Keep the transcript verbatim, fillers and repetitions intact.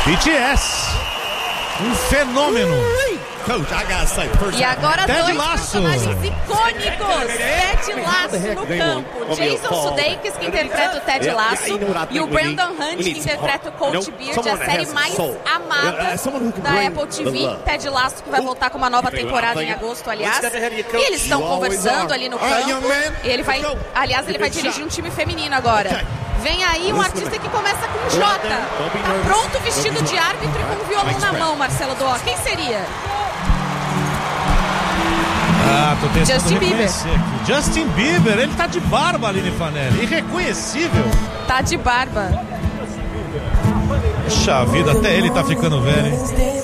B T S. Um fenômeno. E agora Ted dois Lasso. personagens icônicos. Ted Lasso no campo. Jason Sudeikis, que interpreta o Ted Lasso, e o Brandon Hunt, que interpreta o Coach Beard, a série mais amada da Apple T V. Ted Lasso, que vai voltar com uma nova temporada em agosto, aliás. E eles estão conversando ali no campo. E ele vai, aliás, ele vai dirigir um time feminino agora. Vem aí um artista que começa com J. Tá pronto, vestido de árbitro e com um violão na mão, Marcelo Dó. Quem seria? Ah, tô tentando Justin Bieber. Aqui. Justin Bieber, ele tá de barba, Aline Fanelli. Irreconhecível. Tá de barba. Puxa vida, até ele tá ficando velho, hein?